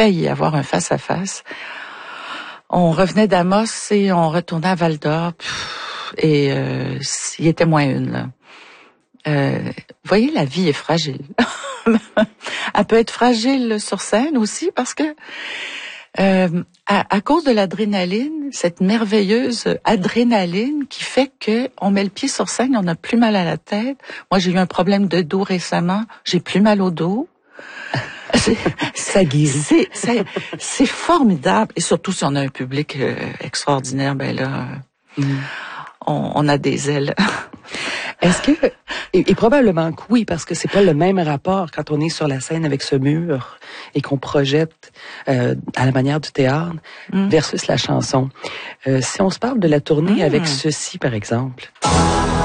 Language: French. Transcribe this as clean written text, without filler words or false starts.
failli avoir un face-à-face. On revenait d'Amos et on retournait à Val-d'Or. Et il était moins une, là. Vous voyez, la vie est fragile. Elle peut être fragile sur scène aussi parce que à cause de l'adrénaline, cette merveilleuse adrénaline qui fait que on met le pied sur scène, on a plus mal à la tête. Moi, j'ai eu un problème de dos récemment, j'ai plus mal au dos. Ça guérit. C'est formidable. Et surtout si on a un public extraordinaire, ben là, on a des ailes. Est-ce que, et probablement que oui, parce que c'est pas le même rapport quand on est sur la scène avec ce mur et qu'on projette à la manière du théâtre versus la chanson. Si on se parle de la tournée avec ceci, par exemple.